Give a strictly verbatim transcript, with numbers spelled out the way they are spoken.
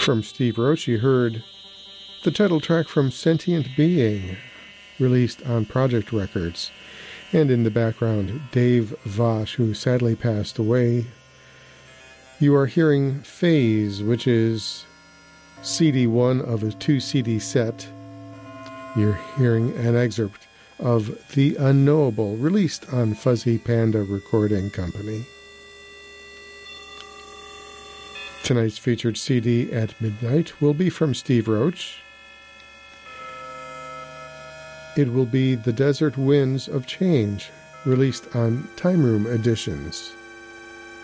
From Steve Roach, you heard the title track from Sentient Being, released on Project Records. And in the background, Dave Vosh, who sadly passed away. You are hearing Phase, which is C D one of a two-C D set. You're hearing an excerpt of The Unknowable, released on Fuzzy Panda Recording Company. Tonight's featured C D at midnight will be from Steve Roach. It will be The Desert Winds of Change, released on Time Room Editions.